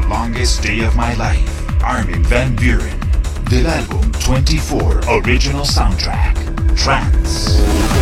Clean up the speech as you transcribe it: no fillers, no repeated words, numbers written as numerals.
Longest Day of My Life, Armin van Buuren. Del álbum 24 Original Soundtrack, Trance.